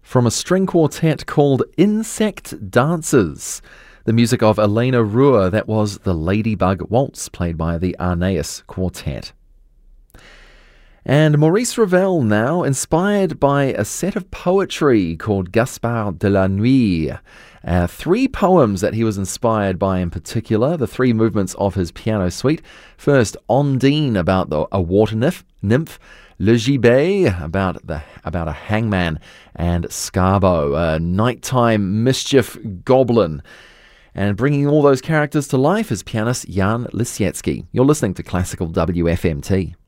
from a string quartet called Insect Dancers. The music of Elena Ruhr, that was the Ladybug Waltz, played by the Arneus Quartet. And Maurice Ravel now, inspired by a set of poetry called Gaspard de la Nuit. 3 poems that he was inspired by in particular, the 3 movements of his piano suite. First, Ondine, about a water nymph, Le Gibet, about a hangman, and Scarbo, a nighttime mischief goblin. And bringing all those characters to life is pianist Jan Lisiecki. You're listening to Classical WFMT.